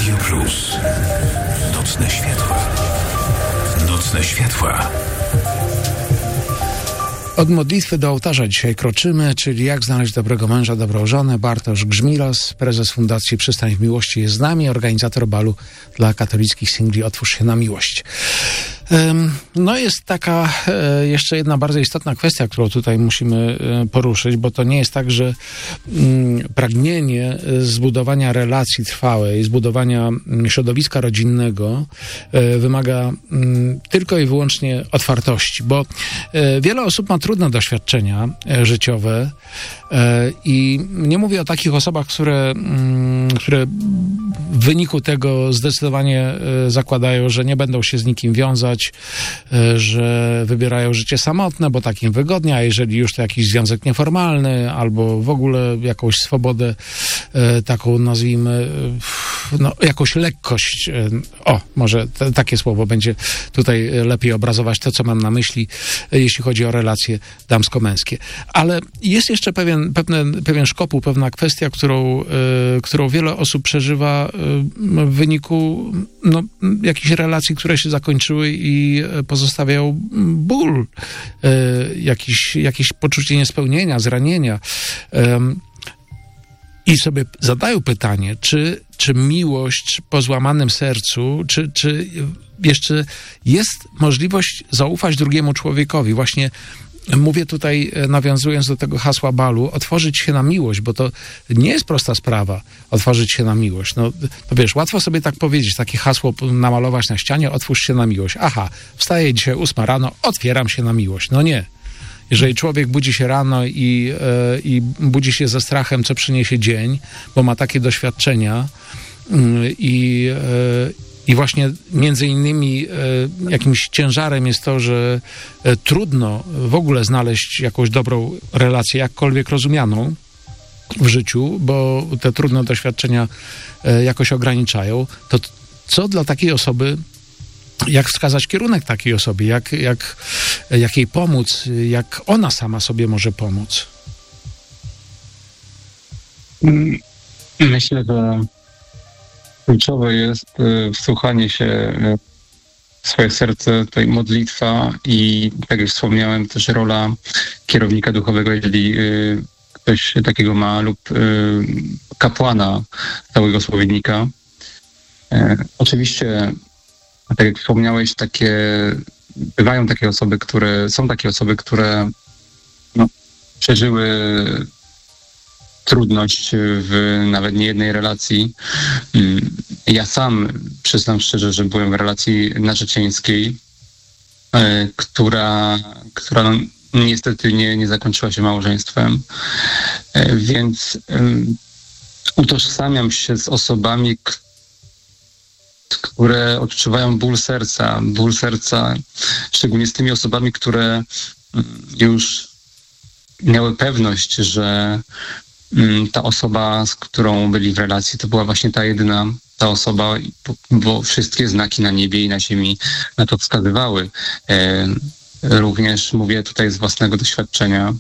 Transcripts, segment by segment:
Radio Plus. Nocne światła. Nocne światła. Od modlitwy do ołtarza dzisiaj kroczymy, czyli jak znaleźć dobrego męża, dobrą żonę. Bartosz Grzmiros, prezes Fundacji Przystań w Miłości jest z nami, organizator balu dla katolickich singli Otwórz się na miłość. No jest taka jeszcze jedna bardzo istotna kwestia, którą tutaj musimy poruszyć, bo to nie jest tak, że pragnienie zbudowania relacji trwałej, zbudowania środowiska rodzinnego wymaga tylko i wyłącznie otwartości, bo wiele osób ma trudne doświadczenia życiowe i nie mówię o takich osobach, które w wyniku tego zdecydowanie zakładają, że nie będą się z nikim wiązać, że wybierają życie samotne, bo tak im wygodnie, a jeżeli już to jakiś związek nieformalny albo w ogóle jakąś swobodę, taką nazwijmy, no jakąś lekkość, może takie słowo będzie tutaj lepiej obrazować to, co mam na myśli, jeśli chodzi o relacje damsko-męskie. Ale jest jeszcze pewien szkopuł, pewna kwestia, którą wiele osób przeżywa w wyniku jakichś relacji, które się zakończyły i pozostawiają ból, jakieś poczucie niespełnienia, zranienia. I sobie zadają pytanie, czy miłość po złamanym sercu, czy jeszcze jest możliwość zaufać drugiemu człowiekowi. Właśnie mówię tutaj, nawiązując do tego hasła balu, otworzyć się na miłość, bo to nie jest prosta sprawa, otworzyć się na miłość. No, to wiesz, łatwo sobie tak powiedzieć, takie hasło namalować na ścianie, otwórz się na miłość. Aha, wstaję dzisiaj 8 rano, otwieram się na miłość. No nie. Jeżeli człowiek budzi się rano i budzi się ze strachem, co przyniesie dzień, bo ma takie doświadczenia i właśnie między innymi jakimś ciężarem jest to, że trudno w ogóle znaleźć jakąś dobrą relację, jakkolwiek rozumianą w życiu, bo te trudne doświadczenia jakoś ograniczają, to co dla takiej osoby, jak wskazać kierunek takiej osobie, jak jej pomóc, jak ona sama sobie może pomóc? Myślę, że kluczowe jest wsłuchanie się w swoje serce, tutaj modlitwa i, tak jak wspomniałem, też rola kierownika duchowego, jeżeli ktoś takiego ma, lub kapłana całego spowiednika. Oczywiście, tak jak wspomniałeś, bywają takie osoby, które przeżyły trudność w nawet niejednej relacji. Ja sam przyznam szczerze, że byłem w relacji narzecieńskiej, która niestety nie zakończyła się małżeństwem, więc utożsamiam się z osobami, które odczuwają ból serca, szczególnie z tymi osobami, które już miały pewność, że ta osoba, z którą byli w relacji, to była właśnie ta osoba, bo wszystkie znaki na niebie i na ziemi na to wskazywały. Również mówię tutaj z własnego doświadczenia.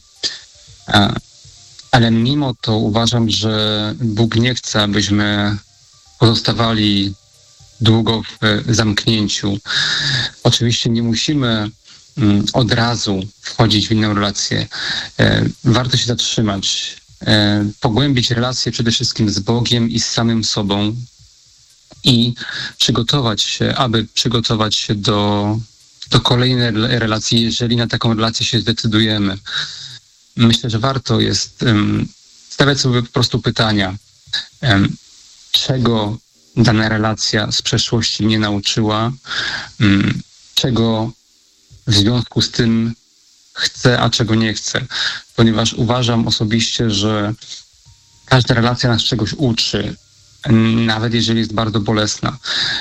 Ale mimo to uważam, że Bóg nie chce, abyśmy pozostawali długo w zamknięciu. Oczywiście nie musimy od razu wchodzić w inną relację. Warto się zatrzymać, pogłębić relacje przede wszystkim z Bogiem i z samym sobą i przygotować się do kolejnej relacji, jeżeli na taką relację się zdecydujemy. Myślę, że warto jest stawiać sobie po prostu pytania, czego dana relacja z przeszłości mnie nauczyła, czego w związku z tym chcę, a czego nie chcę. Ponieważ uważam osobiście, że każda relacja nas czegoś uczy, nawet jeżeli jest bardzo bolesna.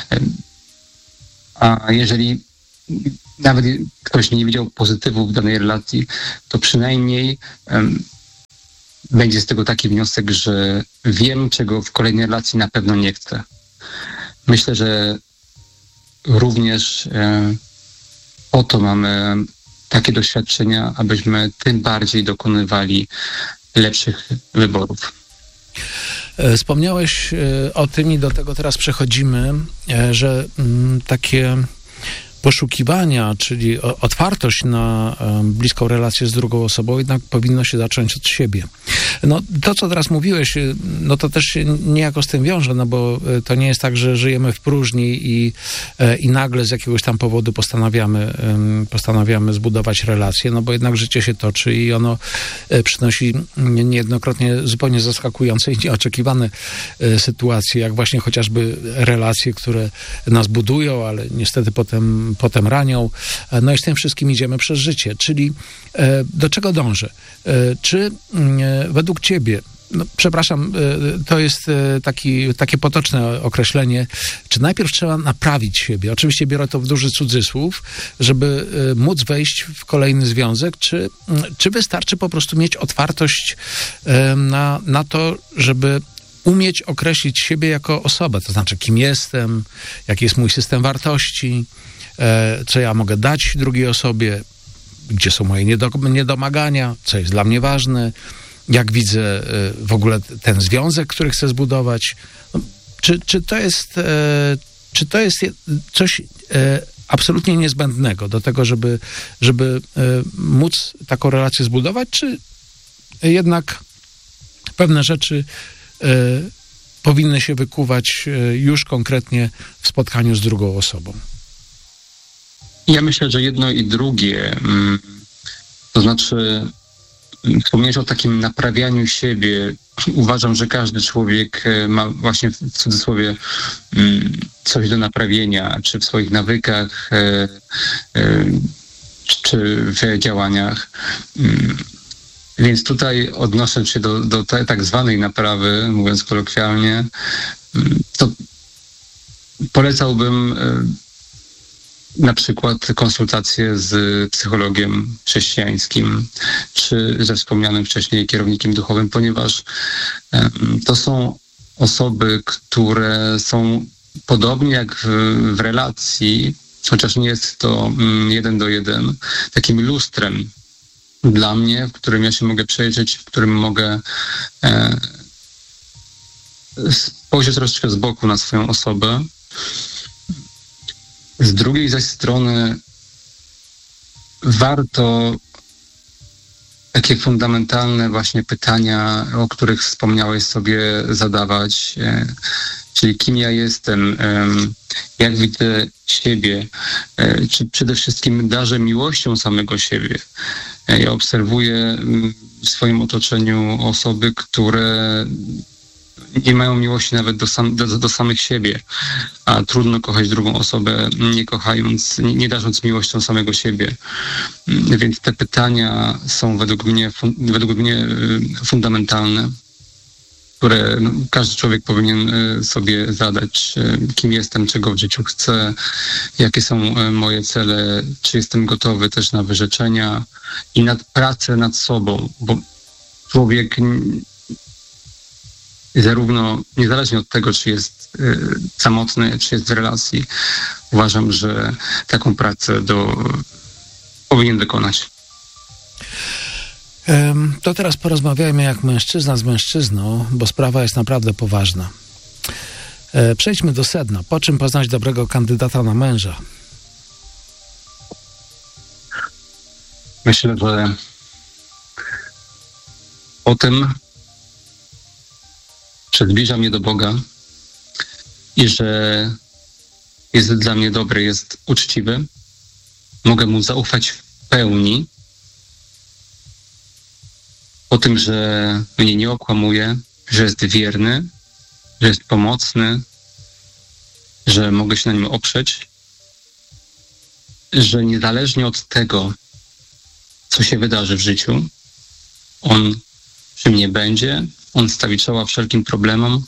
A jeżeli nawet ktoś nie widział pozytywów w danej relacji, to przynajmniej będzie z tego taki wniosek, że wiem, czego w kolejnej relacji na pewno nie chcę. Myślę, że również po to mamy takie doświadczenia, abyśmy tym bardziej dokonywali lepszych wyborów. Wspomniałeś o tym i do tego teraz przechodzimy, że takie poszukiwania, czyli otwartość na bliską relację z drugą osobą jednak powinno się zacząć od siebie. No to, co teraz mówiłeś, no to też się niejako z tym wiąże, no bo to nie jest tak, że żyjemy w próżni i nagle z jakiegoś tam powodu postanawiamy zbudować relację, no bo jednak życie się toczy i ono przynosi niejednokrotnie zupełnie zaskakujące i nieoczekiwane sytuacje, jak właśnie chociażby relacje, które nas budują, ale niestety potem ranią. No i z tym wszystkim idziemy przez życie. Czyli do czego dążę? Czy według ciebie, no, przepraszam, to jest takie potoczne określenie, czy najpierw trzeba naprawić siebie? Oczywiście biorę to w duży cudzysłów, żeby móc wejść w kolejny związek, czy wystarczy po prostu mieć otwartość na to, żeby umieć określić siebie jako osobę, to znaczy kim jestem, jaki jest mój system wartości, co ja mogę dać drugiej osobie, gdzie są moje niedomagania, co jest dla mnie ważne, jak widzę w ogóle ten związek, który chcę zbudować. No, czy to jest coś absolutnie niezbędnego do tego, żeby móc taką relację zbudować, czy jednak pewne rzeczy powinny się wykuwać już konkretnie w spotkaniu z drugą osobą? Ja myślę, że jedno i drugie. To znaczy, wspomniałeś o takim naprawianiu siebie. Uważam, że każdy człowiek ma właśnie w cudzysłowie coś do naprawienia, czy w swoich nawykach, czy w działaniach. Więc tutaj odnosząc się do tej tak zwanej naprawy, mówiąc kolokwialnie, to polecałbym na przykład konsultacje z psychologiem chrześcijańskim, czy ze wspomnianym wcześniej kierownikiem duchowym, ponieważ to są osoby, które są podobnie jak w relacji, chociaż nie jest to 1 do 1, takim lustrem dla mnie, w którym ja się mogę przejrzeć, w którym mogę spojrzeć troszeczkę z boku na swoją osobę. Z drugiej zaś strony warto takie fundamentalne właśnie pytania, o których wspomniałeś, sobie zadawać, czyli kim ja jestem, jak widzę siebie, czy przede wszystkim darzę miłością samego siebie. Ja obserwuję w swoim otoczeniu osoby, które nie mają miłości nawet do samych siebie, a trudno kochać drugą osobę, nie kochając, nie darząc miłością samego siebie. Więc te pytania są według mnie fundamentalne, które każdy człowiek powinien sobie zadać. Kim jestem, czego w życiu chcę, jakie są moje cele, czy jestem gotowy też na wyrzeczenia i na pracę nad sobą, bo człowiek zarówno niezależnie od tego, czy jest samotny, czy jest w relacji, uważam, że taką pracę powinien wykonać. To teraz porozmawiajmy jak mężczyzna z mężczyzną, bo sprawa jest naprawdę poważna. Przejdźmy do sedna. Po czym poznać dobrego kandydata na męża? Myślę, że o tym, że zbliża mnie do Boga i że jest dla mnie dobry, jest uczciwy. Mogę mu zaufać w pełni. O tym, że mnie nie okłamuje, że jest wierny, że jest pomocny, że mogę się na nim oprzeć, że niezależnie od tego, co się wydarzy w życiu, on przy mnie będzie, on stawi czoła wszelkim problemom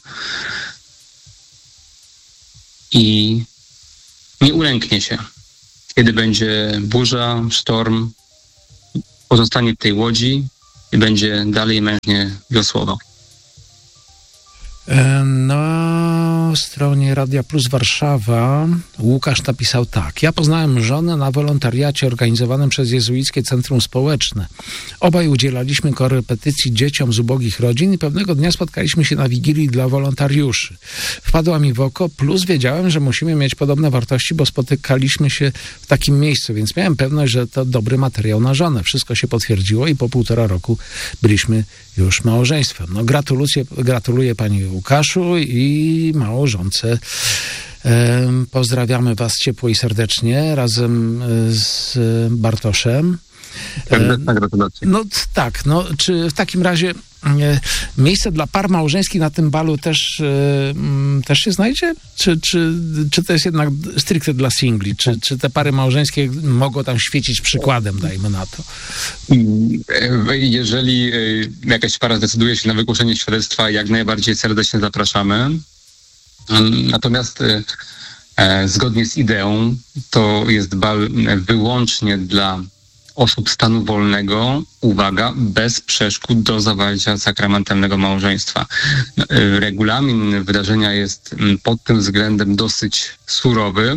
i nie ulęknie się. Kiedy będzie burza, sztorm, pozostanie w tej łodzi i będzie dalej mężnie wiosłował. No, z stronie Radia Plus Warszawa Łukasz napisał tak. Ja poznałem żonę na wolontariacie organizowanym przez Jezuickie Centrum Społeczne. Obaj udzielaliśmy korepetycji dzieciom z ubogich rodzin i pewnego dnia spotkaliśmy się na wigilii dla wolontariuszy. Wpadła mi w oko, plus wiedziałem, że musimy mieć podobne wartości, bo spotykaliśmy się w takim miejscu, więc miałem pewność, że to dobry materiał na żonę. Wszystko się potwierdziło i po 1,5 roku byliśmy już małżeństwem. No gratuluję Panie Łukaszu i małżonce. Pozdrawiamy Was ciepło i serdecznie razem z Bartoszem. Gratulacje. No tak, no czy w takim razie miejsce dla par małżeńskich na tym balu też się znajdzie? Czy to jest jednak stricte dla singli? Czy te pary małżeńskie mogą tam świecić przykładem, dajmy na to? Jeżeli jakaś para zdecyduje się na wygłoszenie świadectwa, jak najbardziej serdecznie zapraszamy. Natomiast zgodnie z ideą to jest bal wyłącznie dla osób stanu wolnego, uwaga, bez przeszkód do zawarcia sakramentalnego małżeństwa. Regulamin wydarzenia jest pod tym względem dosyć surowy,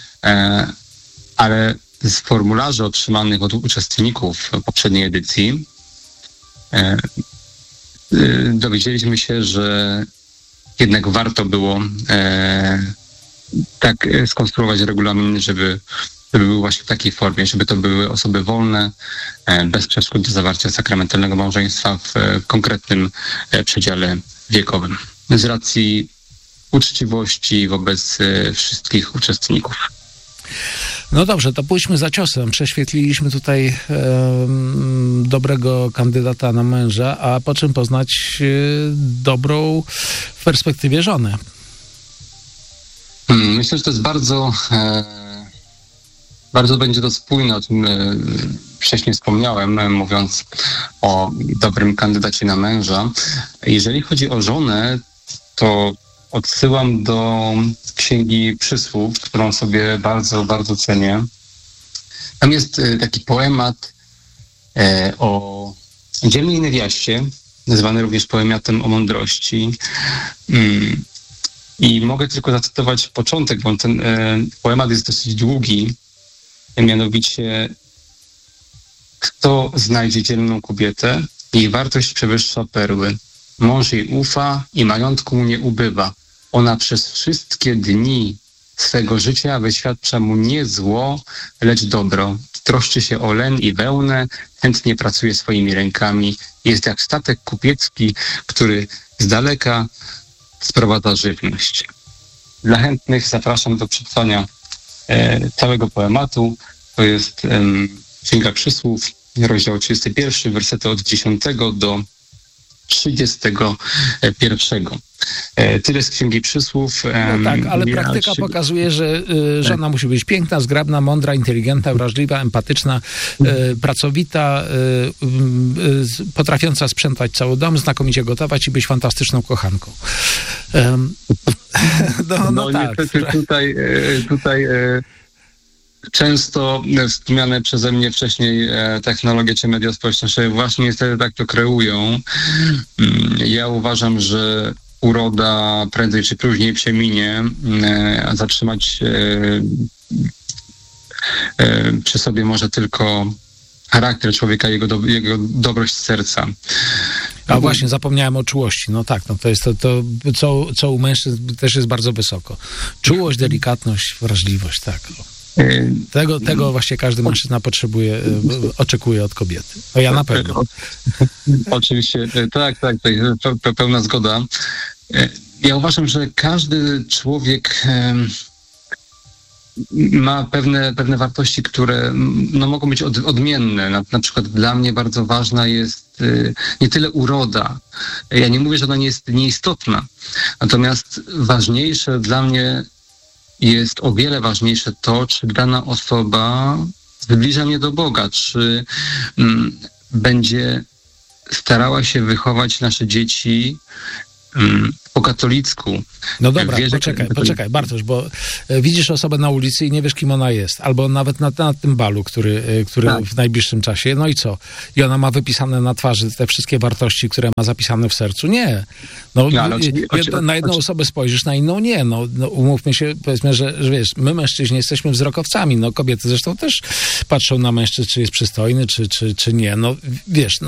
ale z formularzy otrzymanych od uczestników poprzedniej edycji dowiedzieliśmy się, że jednak warto było tak skonstruować regulamin, żeby był właśnie w takiej formie, żeby to były osoby wolne, bez przeszkód do zawarcia sakramentalnego małżeństwa w konkretnym przedziale wiekowym. Z racji uczciwości wobec wszystkich uczestników. No dobrze, to pójdźmy za ciosem. Prześwietliliśmy tutaj dobrego kandydata na męża, a po czym poznać dobrą w perspektywie żonę? Myślę, że to jest bardzo będzie to spójne, o czym wcześniej wspomniałem, mówiąc o dobrym kandydacie na męża. Jeżeli chodzi o żonę, to odsyłam do Księgi Przysłów, którą sobie bardzo, bardzo cenię. Tam jest taki poemat o dzielnej niewiaście, nazwany również poematem o mądrości. I mogę tylko zacytować początek, bo ten poemat jest dosyć długi. Mianowicie, kto znajdzie dzielną kobietę, jej wartość przewyższa perły. Mąż jej ufa i majątku mu nie ubywa. Ona przez wszystkie dni swego życia wyświadcza mu nie zło, lecz dobro. Troszczy się o len i wełnę, chętnie pracuje swoimi rękami. Jest jak statek kupiecki, który z daleka sprowadza żywność. Dla chętnych zapraszam do przeczytania całego poematu. To jest Księga Przysłów, rozdział 31, wersety od 10 do 31. Tyle z Księgi Przysłów. No tak, ale praktyka pokazuje, że żona musi być piękna, zgrabna, mądra, inteligentna, wrażliwa, empatyczna, pracowita, potrafiąca sprzątać cały dom, znakomicie gotować i być fantastyczną kochanką. No tak. Tutaj często wspomniane przeze mnie wcześniej technologie czy media społecznościowe właśnie niestety tak to kreują. Ja uważam, że uroda prędzej czy później przeminie, a zatrzymać przy sobie może tylko charakter człowieka, jego dobrość serca. A właśnie, zapomniałem o czułości. No tak, no to jest to co u mężczyzn też jest bardzo wysoko. Czułość, delikatność, wrażliwość, tak. Tego właśnie każdy mężczyzna potrzebuje, oczekuje od kobiety. No ja na pewno. Oczywiście, tak, to pełna zgoda. Ja uważam, że każdy człowiek ma pewne wartości, które mogą być odmienne. Na przykład dla mnie bardzo ważna jest nie tyle uroda. Ja nie mówię, że ona nie jest nieistotna. Natomiast ważniejsze dla mnie jest o wiele ważniejsze to, czy dana osoba zbliża mnie do Boga, czy będzie starała się wychować nasze dzieci po katolicku. No dobra, poczekaj, Bartosz, bo widzisz osobę na ulicy i nie wiesz, kim ona jest. Albo nawet na tym balu, który tak. W najbliższym czasie. No i co? I ona ma wypisane na twarzy te wszystkie wartości, które ma zapisane w sercu? Nie. Na jedną osobę spojrzysz, na inną nie. No umówmy się, powiedzmy, że wiesz, my mężczyźni jesteśmy wzrokowcami. No kobiety zresztą też patrzą na mężczyzn, czy jest przystojny, czy nie. No wiesz,